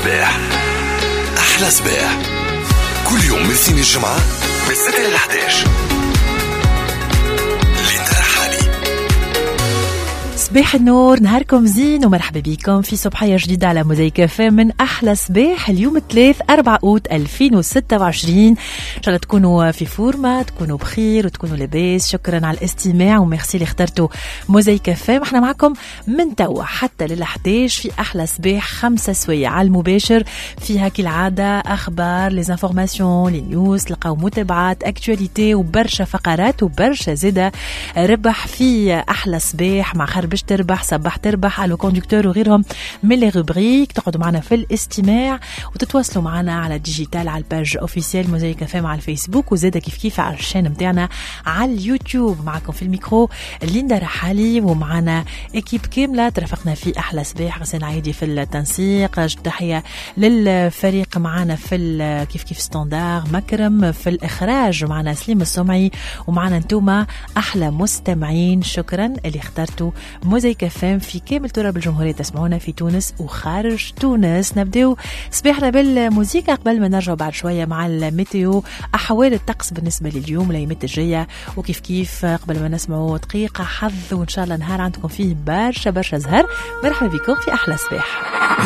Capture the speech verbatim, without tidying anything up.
صباح. أحلى صباح كل يوم من الاثنين الجمعة من ستة إلى إحدى عشر. صباح النور، نهاركم زين ومرحبا بكم في صبحية جديدة على موزايك اف ام من أحلى صباح. اليوم الثلاث أربعة أوت ألفين وستة وعشرين. إن شاء الله تكونوا في فورمة، تكونوا بخير وتكونوا لاباس. شكرا على الاستماع وميرسي اللي اخترتوا موزايك اف ام. احنا معكم من توا حتى للحداش في أحلى صباح، خمسة سوية على المباشر، فيها كالعادة أخبار، لي انفورماسيون، لي نيوز، تلقاو متابعات، اكتواليتي وبرشا فقرات وبرشا زادة ربح في أحلى صباح مع خربش تربح، صباح تربح، الو كوندكتور وغيرهم من لي روبريك. تقعدوا معنا في الاستماع وتتواصلوا معنا على الديجيتال، على الباج اوفيسيال موزايك اف ام على الفيسبوك، وزاده كيف كيف على الشان متاعنا على اليوتيوب. معكم في الميكرو ليندا رحالي، ومعنا اكيب كامله ترافقنا في احلى صباح. غسان عيدي في التنسيق، تحيه للفريق معنا في كيف كيف ستاندار، مكرم في الاخراج، معنا سليم السمعي، ومعنا انتوما احلى مستمعين. شكرا اللي اخترتوا موزايك اف ام في كامل تراب الجمهورية. تسمعونا في تونس وخارج تونس. نبداو صباحنا بالموسيقى قبل ما نرجع بعد شوية مع الميتيو، أحوال الطقس بالنسبة لليوم والأيامات الجاية، وكيف كيف قبل ما نسمعوا دقيقة حظ، وإن شاء الله نهار عندكم فيه برشا برشا زهر. مرحبا بكم في أحلى صباح.